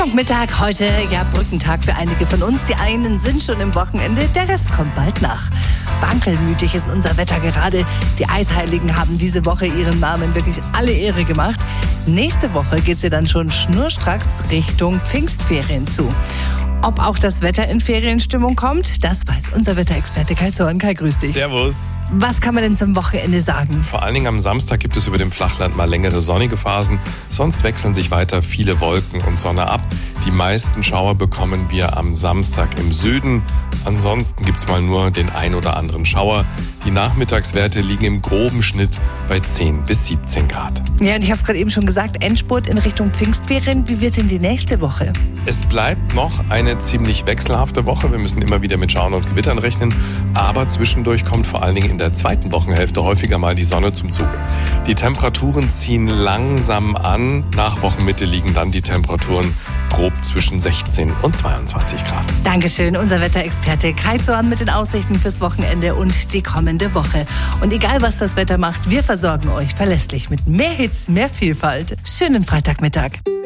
Mittag heute, ja, Brückentag für einige von uns. Die einen sind schon im Wochenende, der Rest kommt bald nach. Wankelmütig ist unser Wetter gerade. Die Eisheiligen haben diese Woche ihren Namen wirklich alle Ehre gemacht. Nächste Woche geht es ja dann schon schnurstracks Richtung Pfingstferien zu. Ob auch das Wetter in Ferienstimmung kommt, das weiß unser Wetterexperte Kai Zorn. Kai, grüß dich. Servus. Was kann man denn zum Wochenende sagen? Vor allen Dingen am Samstag gibt es über dem Flachland mal längere sonnige Phasen. Sonst wechseln sich weiter viele Wolken und Sonne ab. Die meisten Schauer bekommen wir am Samstag im Süden. Ansonsten gibt es mal nur den ein oder anderen Schauer. Die Nachmittagswerte liegen im groben Schnitt bei 10 bis 17 Grad. Ja, und ich habe es gerade eben schon gesagt, Endspurt in Richtung Pfingstferien. Wie wird denn die nächste Woche? Es bleibt noch eine ziemlich wechselhafte Woche. Wir müssen immer wieder mit Schauern und Gewittern rechnen. Aber zwischendurch kommt vor allen Dingen in der zweiten Wochenhälfte häufiger mal die Sonne zum Zuge. Die Temperaturen ziehen langsam an. Nach Wochenmitte liegen dann die Temperaturen grob zwischen 16 und 22 Grad. Dankeschön, unser Wetterexperte Kai Zorn mit den Aussichten fürs Wochenende und die kommende Woche. Und egal, was das Wetter macht, wir versorgen euch verlässlich mit mehr Hits, mehr Vielfalt. Schönen Freitagmittag.